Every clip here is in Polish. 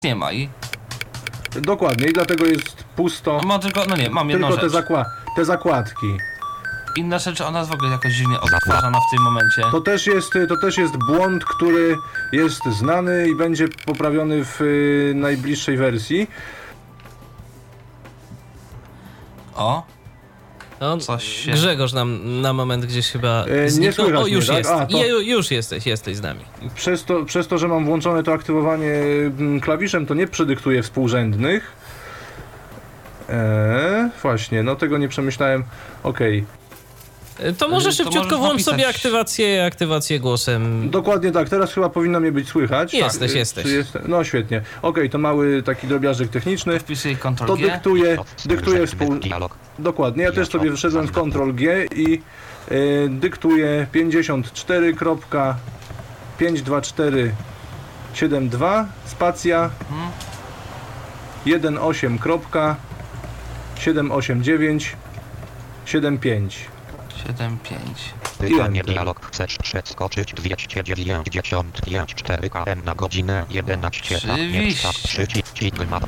nie ma i... Dokładnie, i dlatego jest pusto. Ma tylko, no nie, mam jedną Tylko rzecz. te zakładki. Inna rzecz, ona jest w ogóle jakoś dziwnie odtwarzana w tym momencie. To też jest błąd, który jest znany i będzie poprawiony w najbliższej wersji. O, No, coś się... Grzegorz nam na moment gdzieś chyba nie zniknął. słychać O, już mnie, jest. tak? Już jesteś z nami. Przez to, że mam włączone to aktywowanie klawiszem, to nie przedyktuje współrzędnych. Właśnie, no tego nie przemyślałem. Okej. To może To szybciutko możesz włącz napisać. sobie aktywację głosem. Dokładnie tak, teraz chyba powinno mnie być słychać. Jesteś. No świetnie. Okej, to mały taki drobiażdżek techniczny. Wpisuję To Ctrl-G. dyktuje Dokładnie, ja też sobie wszedłem w Ctrl-G i dyktuję 54.52472 spacja 18.78975. 7.5. Pytanie dialog. Chcesz przeskoczyć 295 4 km na godzinę 11 Oczywiście. Przycisk map.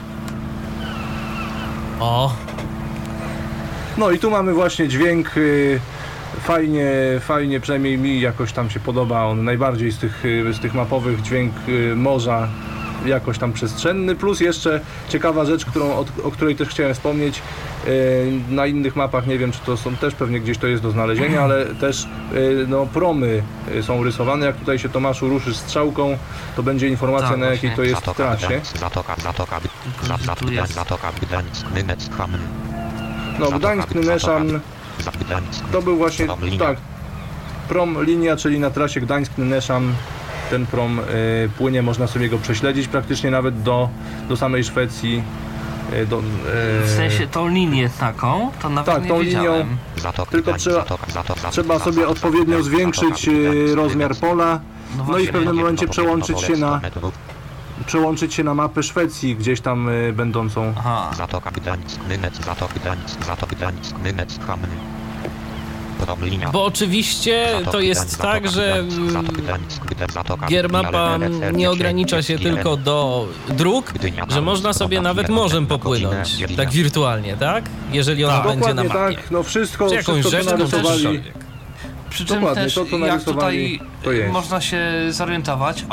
O, No i tu mamy właśnie dźwięk, fajnie, przynajmniej mi jakoś tam się podoba on najbardziej z tych mapowych, dźwięk morza jakoś tam przestrzenny, plus jeszcze ciekawa rzecz, o której też chciałem wspomnieć, na innych mapach, nie wiem czy to są też pewnie gdzieś to jest do znalezienia, ale też no, promy są rysowane, jak tutaj się Tomaszu ruszysz strzałką, to będzie informacja Tak, na jakiej właśnie. to jest trasie. Zatoka Gdańsk, Nynec, Hamm. No Gdańsk, Nyneszan, to był właśnie, tak, prom linia, czyli na trasie Gdańsk-Nyneszan ten prom płynie, można sobie go prześledzić praktycznie nawet do samej Szwecji. W sensie tą linię taką, to nawet Tak, nie tą wiedziałem. Tylko trzeba sobie odpowiednio zwiększyć rozmiar pola, no i właśnie. w pewnym momencie przełączyć się na mapę Szwecji, gdzieś tam będącą. Aha. Zatoka Gdańsk, Nynec, Zatoka Gdańsk, Nynec, Hamm. bo oczywiście to jest tak, że Giermapa nie ogranicza się tylko do dróg, że można sobie nawet morzem popłynąć, tak wirtualnie, tak? Jeżeli ona Tak. będzie na Dokładnie mapie. tak, no wszystko, Czy jakąś wszystko co rzeczką, czy narysowali. cokolwiek. Przy czym Dokładnie, też to, co jak narysowali, tutaj to jest. można się zorientować,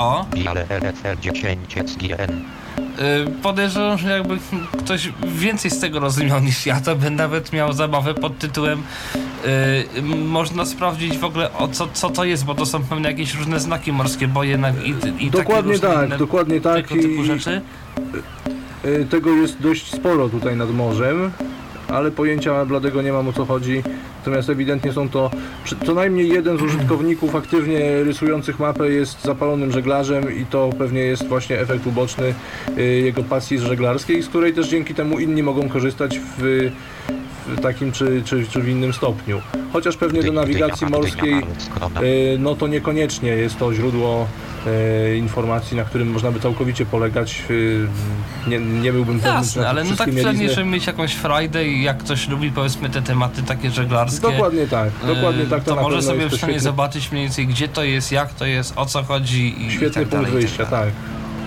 podejrzewam, że jakby ktoś więcej z tego rozumiał niż ja, to by nawet miał zabawę pod tytułem można sprawdzić w ogóle co to jest, bo to są pewnie jakieś różne znaki morskie, boje i Dokładnie takie różne dokładnie tak. tego typu rzeczy. Tego jest dość sporo tutaj nad morzem, ale pojęcia bladego nie mam, o co chodzi. Natomiast ewidentnie są to co najmniej jeden z użytkowników aktywnie rysujących mapę jest zapalonym żeglarzem i to pewnie jest właśnie efekt uboczny jego pasji żeglarskiej, z której też dzięki temu inni mogą korzystać w takim czy w innym stopniu. Chociaż pewnie do nawigacji morskiej no to niekoniecznie jest to źródło informacji, na którym można by całkowicie polegać. Nie byłbym pewny, czy Jasne, na ale no tak wszystkie przynajmniej, mielizny. żeby mieć jakąś frajdę i jak ktoś lubi powiedzmy te tematy takie żeglarskie, Dokładnie tak, to na może pewno sobie jest to w stanie świetny, zobaczyć mniej więcej gdzie to jest, jak to jest, o co chodzi i świetny tak punkt dalej, wyjścia, tak. dalej. tak.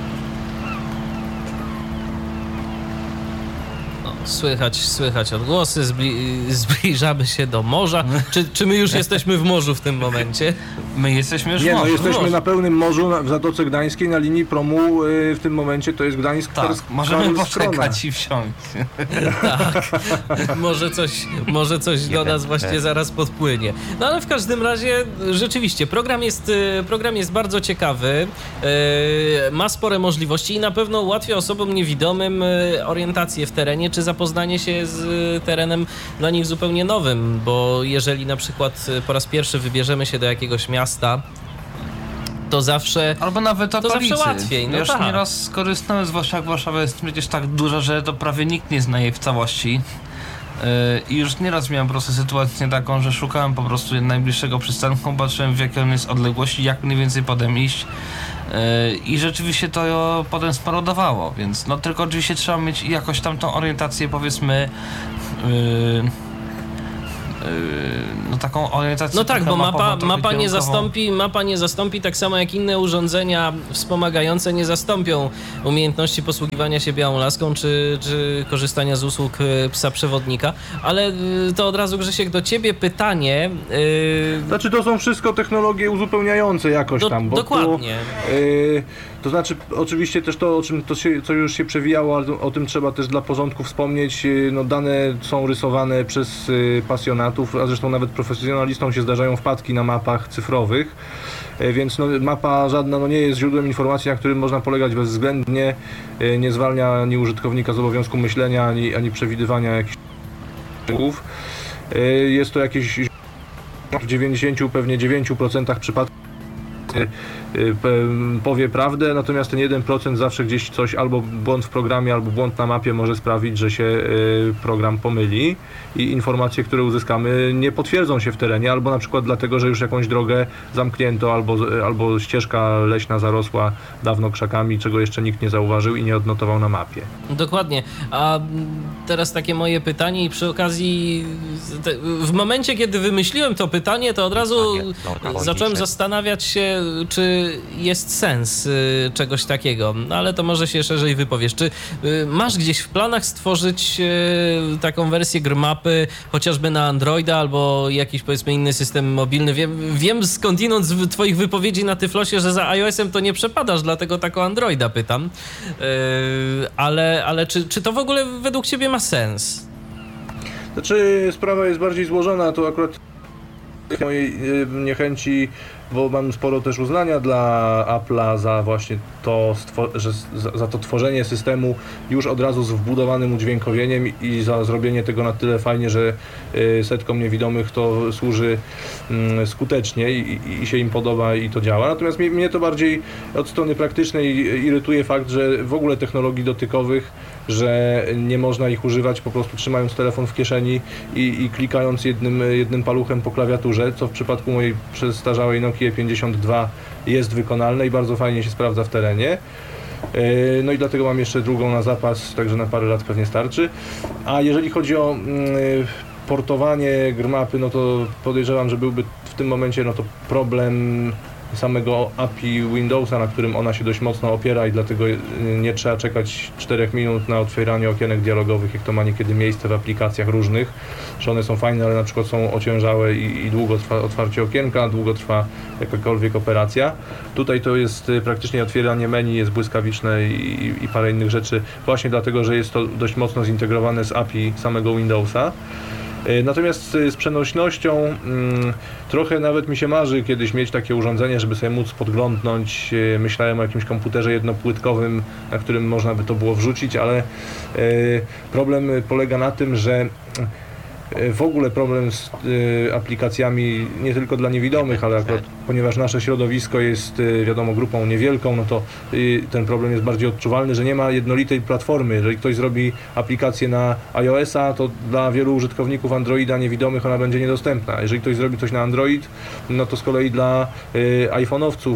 Słychać odgłosy, zbliżamy się do morza. Czy my już jesteśmy w morzu w tym momencie? My jesteśmy już Nie, w no morzu. jesteśmy na pełnym morzu w Zatoce Gdańskiej, na linii promu w tym momencie to jest Gdańsk. Tak, możemy Karlskrona. poczekać i wsiąść. Tak, może coś do nas właśnie zaraz podpłynie. No ale w każdym razie rzeczywiście program jest bardzo ciekawy, ma spore możliwości i na pewno ułatwia osobom niewidomym orientację w terenie, czy zapoznanie się z terenem dla nich zupełnie nowym, bo jeżeli na przykład po raz pierwszy wybierzemy się do jakiegoś miasta, to zawsze... Albo nawet okolicy. zawsze łatwiej, no Już tak. nieraz skorzystałem, zwłaszcza jak Warszawa jest przecież tak duża, że to prawie nikt nie zna jej w całości. I już nieraz miałem po prostu sytuację taką, że szukałem po prostu najbliższego przystanku, patrzyłem w jakiej on jest odległości, jak mniej więcej potem iść. I rzeczywiście to potem sparodowało, więc no tylko oczywiście trzeba mieć jakoś tam tą orientację, powiedzmy no taką orientację. No tak, bo mapa nie nie zastąpi tak samo jak inne urządzenia wspomagające nie zastąpią umiejętności posługiwania się białą laską czy korzystania z usług psa przewodnika, ale to od razu, Grzesiek, do ciebie pytanie. Znaczy to są wszystko technologie uzupełniające jakoś tam. Bo dokładnie. To znaczy oczywiście też to, co już się przewijało, ale o tym trzeba też dla porządku wspomnieć. No, dane są rysowane przez pasjonatów, a zresztą nawet profesjonalistom się zdarzają wpadki na mapach cyfrowych. Więc no, mapa żadna nie jest źródłem informacji, na którym można polegać bezwzględnie. Nie zwalnia ani użytkownika z obowiązku myślenia, ani przewidywania jakichś rynków. Jest to jakieś w 99% przypadków powie prawdę, natomiast ten 1% zawsze gdzieś coś, albo błąd w programie, albo błąd na mapie może sprawić, że się program pomyli i informacje, które uzyskamy, nie potwierdzą się w terenie, albo na przykład dlatego, że już jakąś drogę zamknięto, albo ścieżka leśna zarosła dawno krzakami, czego jeszcze nikt nie zauważył i nie odnotował na mapie. Dokładnie. A teraz takie moje pytanie i przy okazji w momencie, kiedy wymyśliłem to pytanie, to od razu zacząłem zastanawiać się, czy jest sens czegoś takiego, no ale to może się szerzej wypowiesz. Czy masz gdzieś w planach stworzyć taką wersję GRMAPy, chociażby na Androida albo jakiś, powiedzmy, inny system mobilny? Wiem skądinąd z twoich wypowiedzi na Tyflosie, że za iOS-em to nie przepadasz, dlatego tak o Androida pytam. Ale czy to w ogóle według ciebie ma sens? Znaczy sprawa jest bardziej złożona, to akurat mojej niechęci, bo mam sporo też uznania dla Apple'a za właśnie to, za to tworzenie systemu już od razu z wbudowanym udźwiękowieniem i za zrobienie tego na tyle fajnie, że setkom niewidomych to służy skutecznie i się im podoba i to działa. Natomiast mnie to bardziej od strony praktycznej irytuje fakt, że w ogóle technologii dotykowych, że nie można ich używać po prostu trzymając telefon w kieszeni i klikając jednym paluchem po klawiaturze, co w przypadku mojej przestarzałej Nokii 52 jest wykonalne i bardzo fajnie się sprawdza w terenie. No i dlatego mam jeszcze drugą na zapas, także na parę lat pewnie starczy. A jeżeli chodzi o portowanie GRMAPy, no to podejrzewam, że byłby w tym momencie to problem samego API Windowsa, na którym ona się dość mocno opiera i dlatego nie trzeba czekać 4 minut na otwieranie okienek dialogowych, jak to ma niekiedy miejsce w aplikacjach różnych, że one są fajne, ale na przykład są ociężałe i długo trwa otwarcie okienka, długo trwa jakakolwiek operacja. Tutaj to jest praktycznie otwieranie menu, jest błyskawiczne i parę innych rzeczy, właśnie dlatego, że jest to dość mocno zintegrowane z API samego Windowsa. Natomiast z przenośnością trochę nawet mi się marzy kiedyś mieć takie urządzenie, żeby sobie móc podglądnąć. Myślałem o jakimś komputerze jednopłytkowym, na którym można by to było wrzucić, ale problem polega na tym, że w ogóle problem z aplikacjami nie tylko dla niewidomych, ale akurat, ponieważ nasze środowisko jest, wiadomo, grupą niewielką, no to ten problem jest bardziej odczuwalny, że nie ma jednolitej platformy. Jeżeli ktoś zrobi aplikację na iOS-a, to dla wielu użytkowników Androida niewidomych ona będzie niedostępna. Jeżeli ktoś zrobi coś na Android, no to z kolei dla iPhone'owców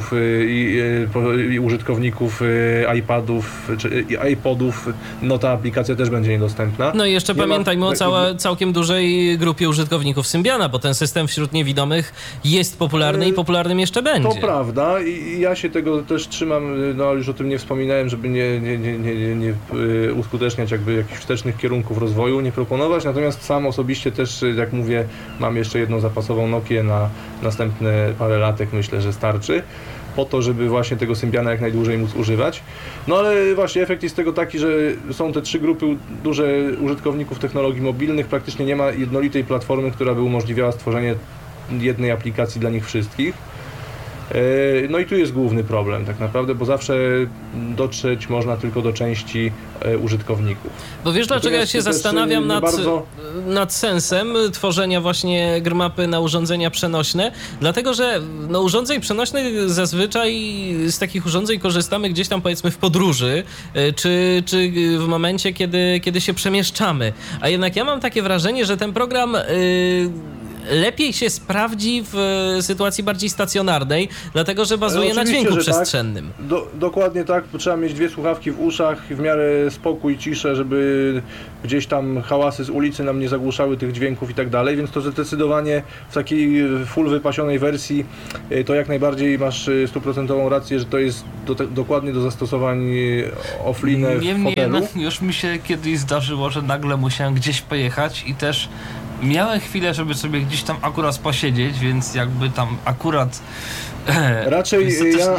i użytkowników iPadów czy iPodów, no ta aplikacja też będzie niedostępna. No i jeszcze pamiętajmy o całkiem dużej grupie użytkowników Symbiana, bo ten system wśród niewidomych jest popularny i popularnym jeszcze będzie. To prawda i ja się tego też trzymam, no już o tym nie wspominałem, żeby nie uskuteczniać jakby jakichś wstecznych kierunków rozwoju, nie proponować, natomiast sam osobiście też, jak mówię, mam jeszcze jedną zapasową Nokię na następne parę latek, myślę, że starczy, po to, żeby właśnie tego Symbiana jak najdłużej móc używać. No ale właśnie efekt jest tego taki, że są te 3 grupy duże użytkowników technologii mobilnych, praktycznie nie ma jednolitej platformy, która by umożliwiała stworzenie jednej aplikacji dla nich wszystkich. No i tu jest główny problem tak naprawdę, bo zawsze dotrzeć można tylko do części użytkowników. Bo wiesz, dlaczego ja się zastanawiam nad sensem tworzenia właśnie GRMAPy na urządzenia przenośne? Dlatego, że urządzeń przenośnych zazwyczaj z takich urządzeń korzystamy gdzieś tam, powiedzmy, w podróży, czy w momencie, kiedy się przemieszczamy. A jednak ja mam takie wrażenie, że ten program lepiej się sprawdzi w sytuacji bardziej stacjonarnej, dlatego że bazuje na dźwięku przestrzennym. Tak. Dokładnie tak, trzeba mieć 2 słuchawki w uszach, w miarę spokój, ciszę, żeby gdzieś tam hałasy z ulicy nam nie zagłuszały tych dźwięków i tak dalej, więc to zdecydowanie w takiej full wypasionej wersji to jak najbardziej masz 100% rację, że to jest dokładnie do zastosowań offline w hotelu. Już mi się kiedyś zdarzyło, że nagle musiałem gdzieś pojechać i też miałem chwilę, żeby sobie gdzieś tam akurat posiedzieć, więc jakby tam akurat raczej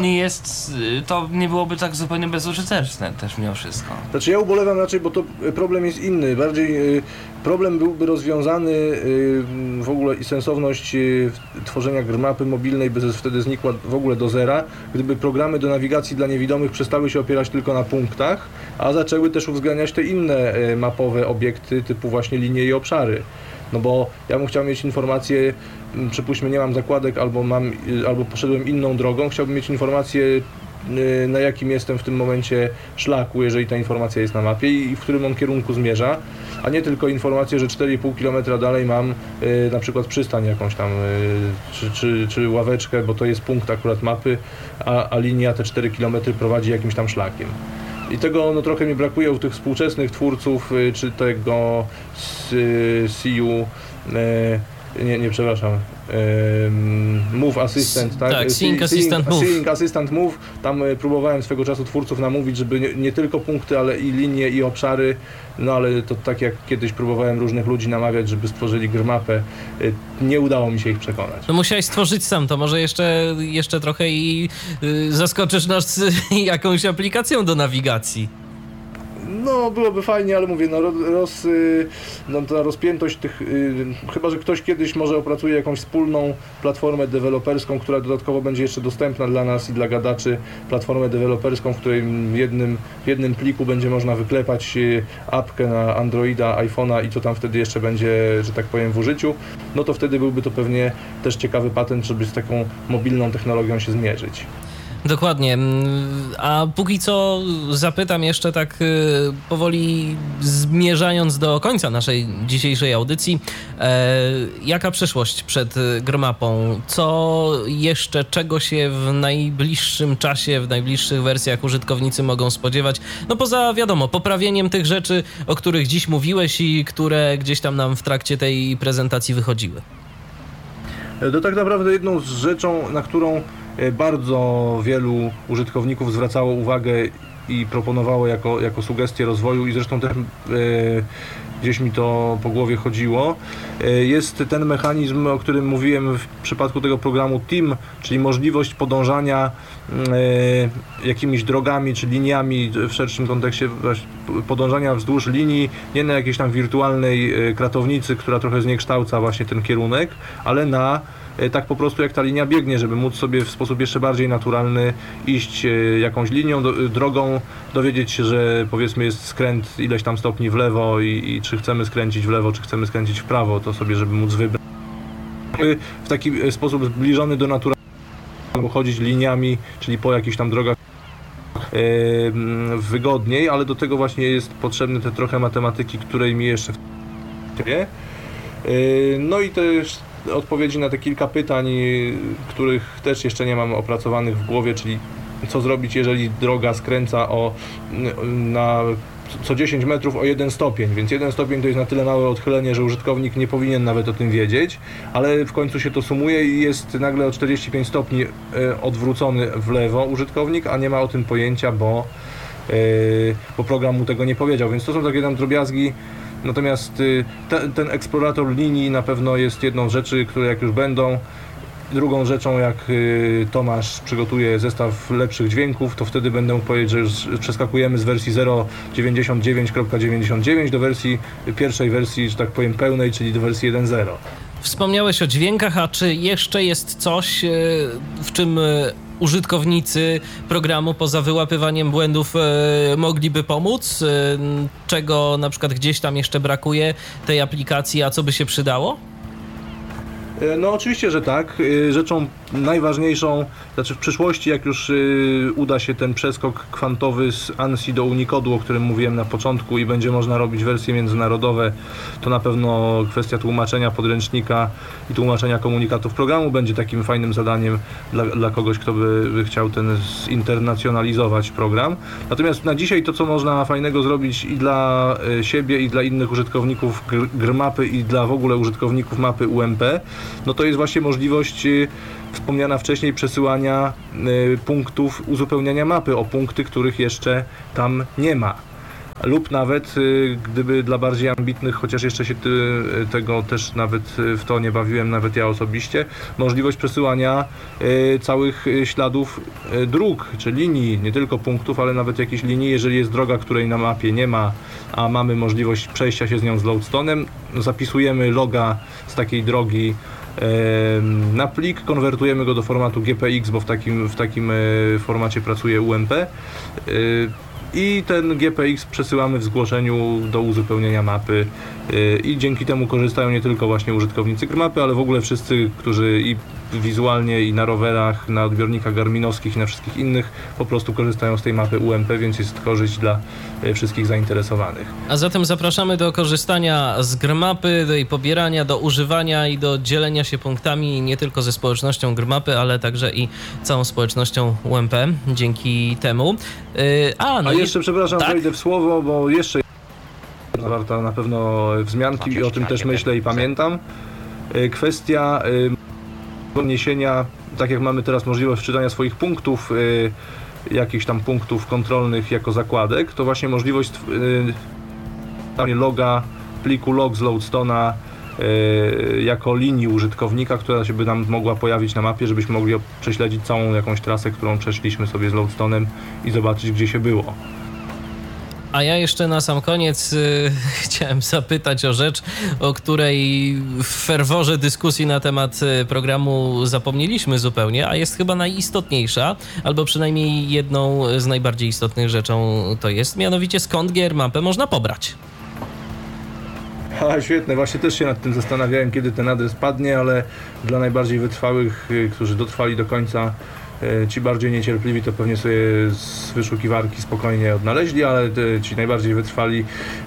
to nie byłoby tak zupełnie bezużyteczne też mimo wszystko. Znaczy ja ubolewam raczej, bo to problem jest inny. Bardziej problem byłby rozwiązany w ogóle i sensowność tworzenia grmapy mobilnej by wtedy znikła w ogóle do zera, gdyby programy do nawigacji dla niewidomych przestały się opierać tylko na punktach, a zaczęły też uwzględniać te inne mapowe obiekty typu właśnie linie i obszary. No bo ja bym chciał mieć informację, przypuśćmy nie mam zakładek albo poszedłem inną drogą, chciałbym mieć informację, na jakim jestem w tym momencie szlaku, jeżeli ta informacja jest na mapie i w którym on kierunku zmierza, a nie tylko informację, że 4,5 km dalej mam na przykład przystań jakąś tam, czy ławeczkę, bo to jest punkt akurat mapy, a linia te 4 km prowadzi jakimś tam szlakiem. I tego no, trochę mi brakuje u tych współczesnych twórców, czy tego CU, przepraszam, Move Assistant, tak? Tak, Seeing Assistant Move. Seeing Assistant Move. Tam próbowałem swego czasu twórców namówić, żeby nie tylko punkty, ale i linie, i obszary, no ale to tak jak kiedyś próbowałem różnych ludzi namawiać, żeby stworzyli grmapę, nie udało mi się ich przekonać. No musiałeś stworzyć sam, to może jeszcze trochę i zaskoczysz nas jakąś aplikacją do nawigacji. No, byłoby fajnie, ale mówię, ta rozpiętość tych, chyba że ktoś kiedyś może opracuje jakąś wspólną platformę deweloperską, która dodatkowo będzie jeszcze dostępna dla nas i dla gadaczy, platformę deweloperską, w której w jednym pliku będzie można wyklepać apkę na Androida, iPhone'a i to tam wtedy jeszcze będzie, że tak powiem, w użyciu, no to wtedy byłby to pewnie też ciekawy patent, żeby z taką mobilną technologią się zmierzyć. Dokładnie. A póki co zapytam jeszcze tak powoli zmierzając do końca naszej dzisiejszej audycji, jaka przyszłość przed grmapą? Co jeszcze, czego się w najbliższym czasie, w najbliższych wersjach użytkownicy mogą spodziewać? No poza, wiadomo, poprawieniem tych rzeczy, o których dziś mówiłeś i które gdzieś tam nam w trakcie tej prezentacji wychodziły. To tak naprawdę jedną z rzeczą, na którą bardzo wielu użytkowników zwracało uwagę i proponowało jako sugestię rozwoju i zresztą też gdzieś mi to po głowie chodziło, jest ten mechanizm, o którym mówiłem w przypadku tego programu TEAM, czyli możliwość podążania jakimiś drogami czy liniami w szerszym kontekście, podążania wzdłuż linii, nie na jakiejś tam wirtualnej kratownicy, która trochę zniekształca właśnie ten kierunek, ale na tak po prostu jak ta linia biegnie, żeby móc sobie w sposób jeszcze bardziej naturalny iść jakąś linią, drogą, dowiedzieć się, że powiedzmy jest skręt ileś tam stopni w lewo i czy chcemy skręcić w lewo, czy chcemy skręcić w prawo, to sobie, żeby móc wybrać. W taki sposób zbliżony do naturalnego chodzić liniami, czyli po jakichś tam drogach wygodniej, ale do tego właśnie jest potrzebne te trochę matematyki, której mi jeszcze no i też odpowiedzi na te kilka pytań, których też jeszcze nie mam opracowanych w głowie, czyli co zrobić, jeżeli droga skręca na co 10 metrów o 1 stopień, więc 1 stopień to jest na tyle małe odchylenie, że użytkownik nie powinien nawet o tym wiedzieć, ale w końcu się to sumuje i jest nagle o 45 stopni odwrócony w lewo użytkownik, a nie ma o tym pojęcia, bo program mu tego nie powiedział, więc to są takie tam drobiazgi. Natomiast ten eksplorator linii na pewno jest jedną z rzeczy, które jak już będą. Drugą rzeczą, jak Tomasz przygotuje zestaw lepszych dźwięków, to wtedy będę mógł powiedzieć, że już przeskakujemy z wersji 0.99.99 do pierwszej wersji, że tak powiem, pełnej, czyli do wersji 1.0. Wspomniałeś o dźwiękach, a czy jeszcze jest coś, w czym użytkownicy programu poza wyłapywaniem błędów mogliby pomóc? Czego na przykład gdzieś tam jeszcze brakuje tej aplikacji, a co by się przydało? No oczywiście, że tak. Rzeczą najważniejszą, znaczy w przyszłości, jak już uda się ten przeskok kwantowy z ANSI do Unicodu, o którym mówiłem na początku, i będzie można robić wersje międzynarodowe, to na pewno kwestia tłumaczenia podręcznika i tłumaczenia komunikatów programu będzie takim fajnym zadaniem dla kogoś, kto by chciał ten zinternacjonalizować program. Natomiast na dzisiaj to, co można fajnego zrobić i dla siebie, i dla innych użytkowników GRMAPy, i dla w ogóle użytkowników mapy UMP, no to jest właśnie możliwość wspomniana wcześniej przesyłania punktów uzupełniania mapy o punkty, których jeszcze tam nie ma. Lub nawet, gdyby dla bardziej ambitnych, chociaż jeszcze się tego też nawet w to nie bawiłem, nawet ja osobiście, możliwość przesyłania całych śladów dróg, czy linii, nie tylko punktów, ale nawet jakichś linii, jeżeli jest droga, której na mapie nie ma, a mamy możliwość przejścia się z nią z loadstone'em, zapisujemy loga z takiej drogi na plik, konwertujemy go do formatu GPX, bo w takim formacie pracuje UMP. I ten GPX przesyłamy w zgłoszeniu do uzupełnienia mapy i dzięki temu korzystają nie tylko właśnie użytkownicy GRMAPy, ale w ogóle wszyscy, którzy i wizualnie, i na rowerach, na odbiornikach garminowskich i na wszystkich innych po prostu korzystają z tej mapy UMP, więc jest korzyść dla wszystkich zainteresowanych. A zatem zapraszamy do korzystania z GRMAPy, do jej pobierania, do używania i do dzielenia się punktami nie tylko ze społecznością GRMAPy, ale także i całą społecznością UMP dzięki temu. A jeszcze, przepraszam, tak? wejdę w słowo, bo jeszcze zawarta na pewno wzmianki i o tym też myślę i pamiętam. Kwestia odniesienia, tak jak mamy teraz możliwość wczytania swoich punktów, jakichś tam punktów kontrolnych jako zakładek, to właśnie możliwość loga, pliku log z loadstone'a jako linii użytkownika, która się by nam mogła pojawić na mapie, żebyśmy mogli prześledzić całą jakąś trasę, którą przeszliśmy sobie z loadstone'em i zobaczyć, gdzie się było. A ja jeszcze na sam koniec chciałem zapytać o rzecz, o której w ferworze dyskusji na temat programu zapomnieliśmy zupełnie, a jest chyba najistotniejsza, albo przynajmniej jedną z najbardziej istotnych rzeczą to jest, mianowicie skąd GRMAPę można pobrać. Świetne, właśnie też się nad tym zastanawiałem, kiedy ten adres padnie, ale dla najbardziej wytrwałych, którzy dotrwali do końca, ci bardziej niecierpliwi to pewnie sobie z wyszukiwarki spokojnie odnaleźli, ale ci najbardziej wytrwali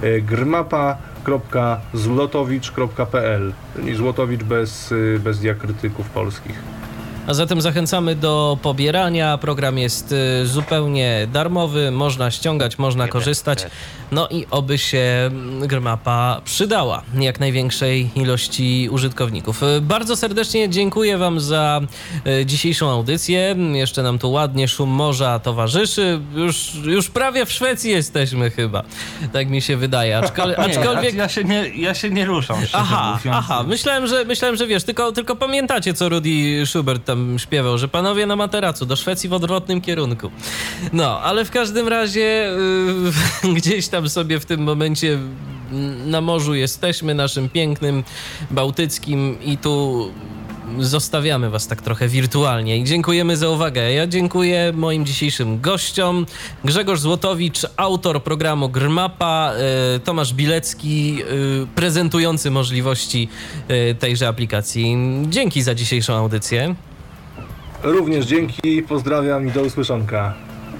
grmapa.zlotowicz.pl, czyli Złotowicz bez diakrytyków polskich. A zatem zachęcamy do pobierania. Program jest zupełnie darmowy, można ściągać, można korzystać. No i oby się GRMAPa przydała jak największej ilości użytkowników. Bardzo serdecznie dziękuję Wam za dzisiejszą audycję. Jeszcze nam tu ładnie szum morza towarzyszy. Już prawie w Szwecji jesteśmy chyba. Tak mi się wydaje. Aczkolwiek... Ja się nie ruszam. Aha. Myślałem, że wiesz, tylko pamiętacie, co Rudy Schubert tam śpiewał, że panowie na materacu, do Szwecji w odwrotnym kierunku. No, ale w każdym razie gdzieś tam sobie w tym momencie na morzu jesteśmy, naszym pięknym, bałtyckim, i tu zostawiamy Was tak trochę wirtualnie i dziękujemy za uwagę. Ja dziękuję moim dzisiejszym gościom. Grzegorz Złotowicz, autor programu GRMAPa, Tomasz Bilecki, prezentujący możliwości tejże aplikacji. Dzięki za dzisiejszą audycję. Również dzięki, pozdrawiam i do usłyszonka.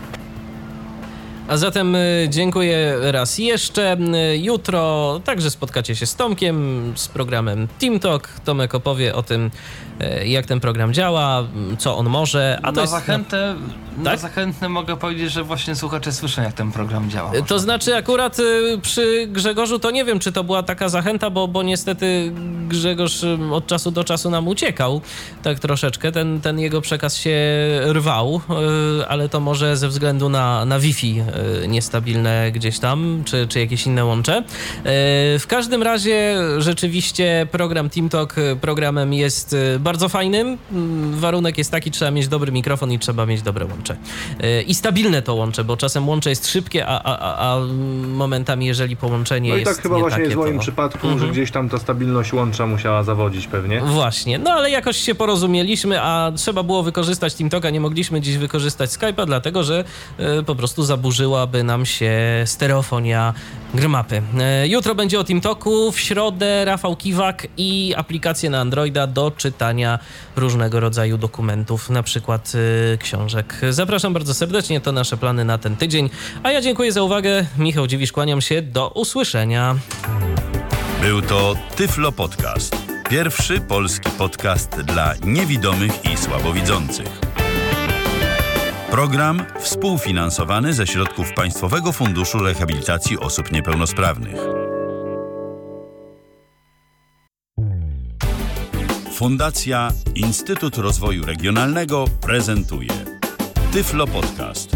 A zatem dziękuję raz jeszcze. Jutro także spotkacie się z Tomkiem z programem Team Talk. Tomek opowie o tym, jak ten program działa, co on może. A to na zachętne mogę powiedzieć, że właśnie słuchacze słyszą, jak ten program działa. To znaczy akurat przy Grzegorzu to nie wiem, czy to była taka zachęta, bo niestety Grzegorz od czasu do czasu nam uciekał tak troszeczkę. Ten jego przekaz się rwał, ale to może ze względu na Wi-Fi niestabilne gdzieś tam, czy jakieś inne łącze. W każdym razie rzeczywiście program Team Talk programem jest bardzo fajnym. Warunek jest taki, trzeba mieć dobry mikrofon i trzeba mieć dobre łącze. I stabilne to łącze, bo czasem łącze jest szybkie, a momentami, jeżeli połączenie jest No i tak chyba właśnie jest w moim przypadku, że gdzieś tam ta stabilność łącza musiała zawodzić pewnie. Właśnie, no ale jakoś się porozumieliśmy, a trzeba było wykorzystać Team Talka, nie mogliśmy dziś wykorzystać Skype'a, dlatego że po prostu zaburzył ułożyłaby nam się stereofonia gry mapy. Jutro będzie o TeamTalku, w środę Rafał Kiwak i aplikacje na Androida do czytania różnego rodzaju dokumentów, na przykład książek. Zapraszam bardzo serdecznie, to nasze plany na ten tydzień. A ja dziękuję za uwagę. Michał Dziwisz, kłaniam się, do usłyszenia. Był to Tyflo Podcast. Pierwszy polski podcast dla niewidomych i słabowidzących. Program współfinansowany ze środków Państwowego Funduszu Rehabilitacji Osób Niepełnosprawnych. Fundacja Instytut Rozwoju Regionalnego prezentuje Tyflo Podcast.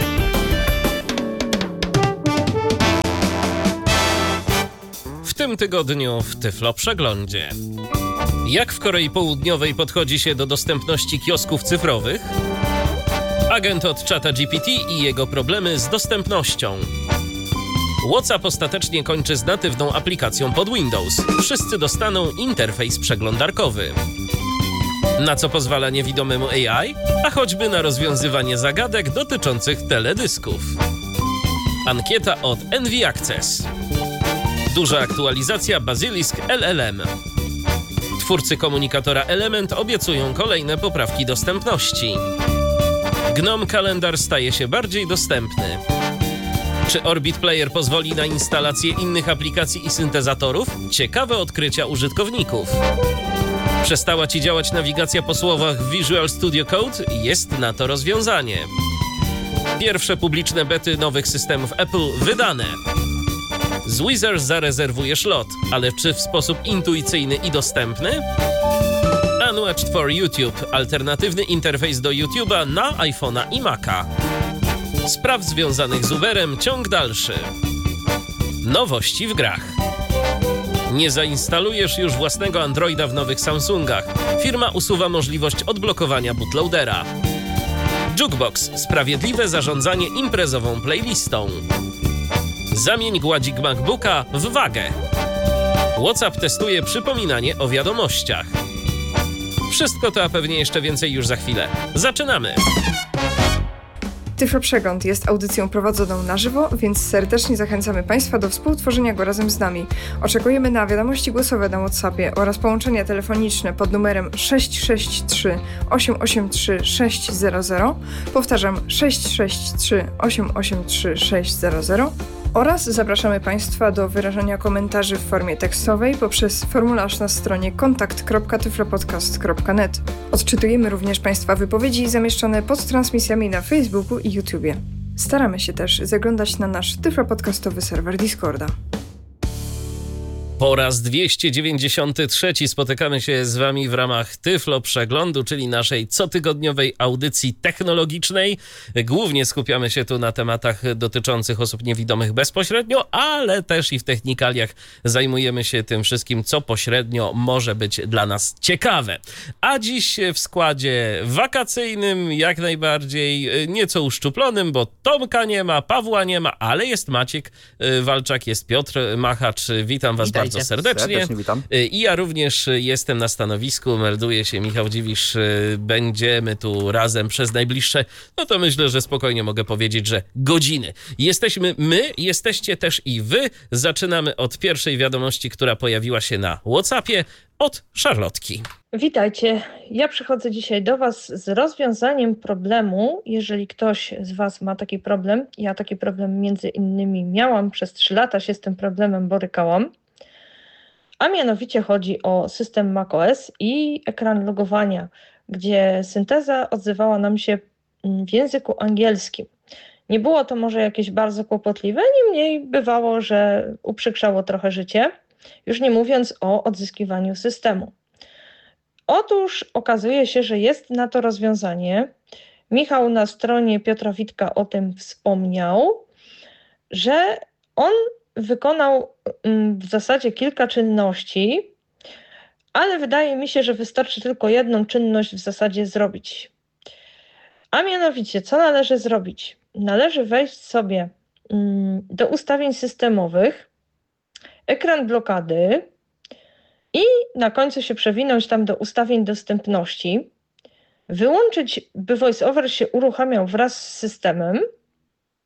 W tym tygodniu w Tyflo Przeglądzie. Jak w Korei Południowej podchodzi się do dostępności kiosków cyfrowych? Agent od ChatGPT i jego problemy z dostępnością. WhatsApp ostatecznie kończy z natywną aplikacją pod Windows. Wszyscy dostaną interfejs przeglądarkowy. Na co pozwala niewidomemu AI? A choćby na rozwiązywanie zagadek dotyczących teledysków. Ankieta od NV Access. Duża aktualizacja Basilisk LLM. Twórcy komunikatora Element obiecują kolejne poprawki dostępności. GNOME Kalendar staje się bardziej dostępny. Czy Orbit Player pozwoli na instalację innych aplikacji i syntezatorów? Ciekawe odkrycia użytkowników. Przestała Ci działać nawigacja po słowach w Visual Studio Code? Jest na to rozwiązanie. Pierwsze publiczne bety nowych systemów Apple wydane. Z Wizard zarezerwujesz lot, ale czy w sposób intuicyjny i dostępny? Unwatched for YouTube, alternatywny interfejs do YouTube'a na iPhone'a i Maca. Spraw związanych z Uberem ciąg dalszy. Nowości w grach. Nie zainstalujesz już własnego Androida w nowych Samsungach. Firma usuwa możliwość odblokowania bootloadera. Jukebox, sprawiedliwe zarządzanie imprezową playlistą. Zamień gładzik MacBooka w wagę. WhatsApp testuje przypominanie o wiadomościach. Wszystko to, a pewnie jeszcze więcej już za chwilę. Zaczynamy! Tyflo Przegląd jest audycją prowadzoną na żywo, więc serdecznie zachęcamy Państwa do współtworzenia go razem z nami. Oczekujemy na wiadomości głosowe na WhatsAppie oraz połączenia telefoniczne pod numerem 663 883 600. Powtarzam 663 883 600. Oraz zapraszamy Państwa do wyrażania komentarzy w formie tekstowej poprzez formularz na stronie kontakt.tyflopodcast.net. Odczytujemy również Państwa wypowiedzi zamieszczone pod transmisjami na Facebooku i YouTubie. Staramy się też zaglądać na nasz tyflopodcastowy serwer Discorda. Po raz 293 spotykamy się z Wami w ramach Tyflo Przeglądu, czyli naszej cotygodniowej audycji technologicznej. Głównie skupiamy się tu na tematach dotyczących osób niewidomych bezpośrednio, ale też i w technikaliach zajmujemy się tym wszystkim, co pośrednio może być dla nas ciekawe. A dziś w składzie wakacyjnym, jak najbardziej nieco uszczuplonym, bo Tomka nie ma, Pawła nie ma, ale jest Maciek Walczak, jest Piotr Machacz. Witam Was bardzo serdecznie. Witam. I ja również jestem na stanowisku, melduje się Michał Dziwisz. Będziemy tu razem przez najbliższe, no to myślę, że spokojnie mogę powiedzieć, że godziny. Jesteśmy my, jesteście też i wy. Zaczynamy od pierwszej wiadomości, która pojawiła się na WhatsAppie, od Szarlotki. Witajcie. Ja przychodzę dzisiaj do Was z rozwiązaniem problemu. Jeżeli ktoś z Was ma taki problem, ja taki problem między innymi miałam, przez 3 lata się z tym problemem borykałam. A mianowicie chodzi o system macOS i ekran logowania, gdzie synteza odzywała nam się w języku angielskim. Nie było to może jakieś bardzo kłopotliwe, niemniej bywało, że uprzykrzało trochę życie, już nie mówiąc o odzyskiwaniu systemu. Otóż okazuje się, że jest na to rozwiązanie. Michał na stronie Piotra Witka o tym wspomniał, że on wykonał w zasadzie kilka czynności, ale wydaje mi się, że wystarczy tylko jedną czynność w zasadzie zrobić. A mianowicie, co należy zrobić? Należy wejść sobie do ustawień systemowych, ekran blokady i na końcu się przewinąć tam do ustawień dostępności, wyłączyć, by VoiceOver się uruchamiał wraz z systemem,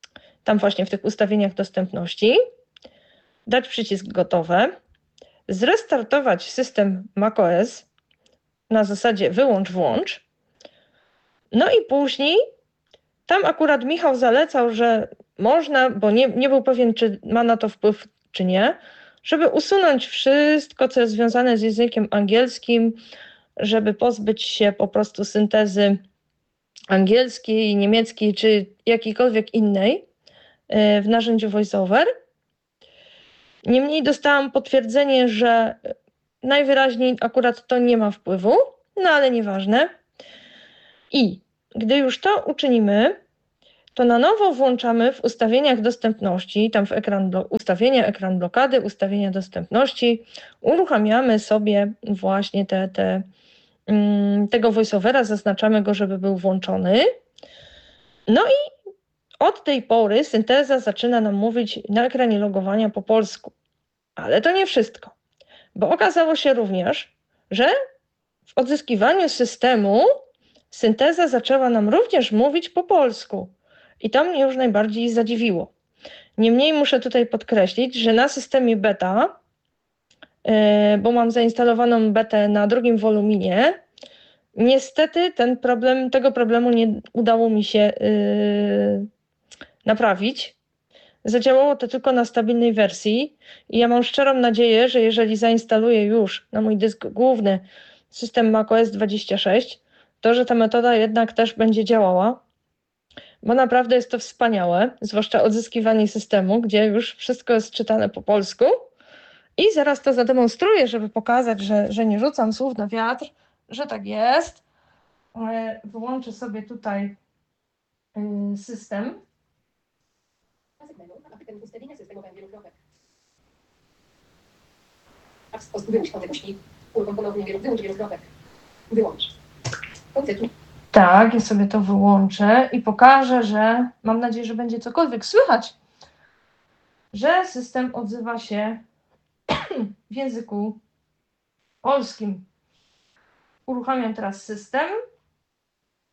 tam właśnie w tych ustawieniach dostępności, dać przycisk gotowe, zrestartować system macOS na zasadzie wyłącz, włącz. No i później tam akurat Michał zalecał, że można, bo nie był pewien, czy ma na to wpływ, czy nie, żeby usunąć wszystko, co jest związane z językiem angielskim, żeby pozbyć się po prostu syntezy angielskiej, niemieckiej, czy jakiejkolwiek innej w narzędziu VoiceOver. Niemniej dostałam potwierdzenie, że najwyraźniej akurat to nie ma wpływu, no ale nieważne. I gdy już to uczynimy, to na nowo włączamy w ustawieniach dostępności, tam w ustawienia, ekran blokady, ustawienia dostępności, uruchamiamy sobie właśnie tego voiceovera, zaznaczamy go, żeby był włączony. No i od tej pory synteza zaczyna nam mówić na ekranie logowania po polsku. Ale to nie wszystko, bo okazało się również, że w odzyskiwaniu systemu synteza zaczęła nam również mówić po polsku. I to mnie już najbardziej zadziwiło. Niemniej muszę tutaj podkreślić, że na systemie beta, bo mam zainstalowaną betę na drugim woluminie, niestety tego problemu nie udało mi się naprawić. Zadziałało to tylko na stabilnej wersji i ja mam szczerą nadzieję, że jeżeli zainstaluję już na mój dysk główny system macOS 26, to że ta metoda jednak też będzie działała, bo naprawdę jest to wspaniałe, zwłaszcza odzyskiwanie systemu, gdzie już wszystko jest czytane po polsku. I zaraz to zademonstruję, żeby pokazać, że nie rzucam słów na wiatr, że tak jest. Wyłączę sobie tutaj system. Ustawienia systemowe wielokropek. A w sposób wyłącz kontekści. Uruchom ponownie wyłącz wielokropek. Wyłącz. Tak, ja sobie to wyłączę i pokażę, że mam nadzieję, że będzie cokolwiek słychać, że system odzywa się w języku polskim. Uruchamiam teraz system.